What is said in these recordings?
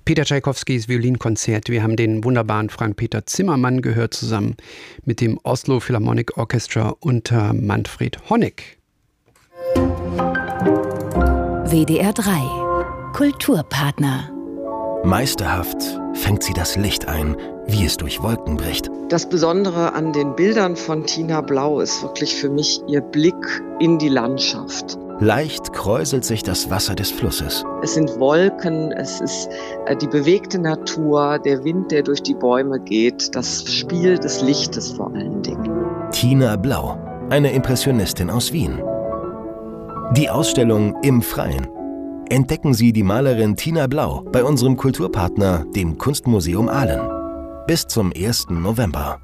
Peter Tschaikowskis Violinkonzert. Wir haben den wunderbaren Frank-Peter Zimmermann gehört, zusammen mit dem Oslo Philharmonic Orchestra unter Manfred Honeck. WDR 3 Kulturpartner. Meisterhaft fängt sie das Licht ein, wie es durch Wolken bricht. Das Besondere an den Bildern von Tina Blau ist wirklich für mich ihr Blick in die Landschaft. Leicht kräuselt sich das Wasser des Flusses. Es sind Wolken, es ist die bewegte Natur, der Wind, der durch die Bäume geht, das Spiel des Lichtes vor allen Dingen. Tina Blau, eine Impressionistin aus Wien. Die Ausstellung Im Freien. Entdecken Sie die Malerin Tina Blau bei unserem Kulturpartner, dem Kunstmuseum Aalen. Bis zum 1. November.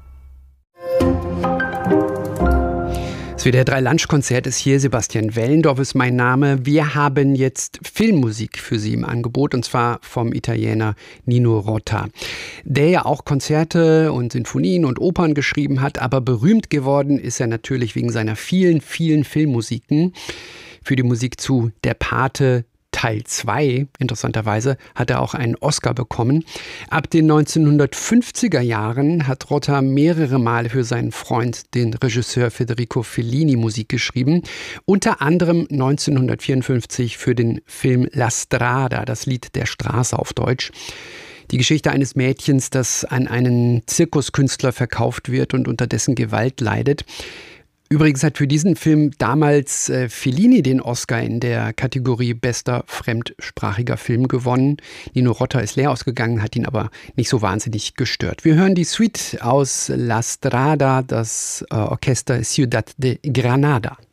Das WDR 3 Lunchkonzert ist hier. Sebastian Wellendorf ist mein Name. Wir haben jetzt Filmmusik für Sie im Angebot, und zwar vom Italiener Nino Rota, der ja auch Konzerte und Sinfonien und Opern geschrieben hat, aber berühmt geworden ist er natürlich wegen seiner vielen, vielen Filmmusiken. Für die Musik zu Der Pate Teil 2, interessanterweise, hat er auch einen Oscar bekommen. Ab den 1950er Jahren hat Rota mehrere Male für seinen Freund, den Regisseur Federico Fellini, Musik geschrieben. Unter anderem 1954 für den Film La Strada, das Lied der Straße auf Deutsch. Die Geschichte eines Mädchens, das an einen Zirkuskünstler verkauft wird und unter dessen Gewalt leidet. Übrigens hat für diesen Film damals Fellini den Oscar in der Kategorie bester fremdsprachiger Film gewonnen. Nino Rota ist leer ausgegangen, hat ihn aber nicht so wahnsinnig gestört. Wir hören die Suite aus La Strada, das Orchester Ciudad de Granada.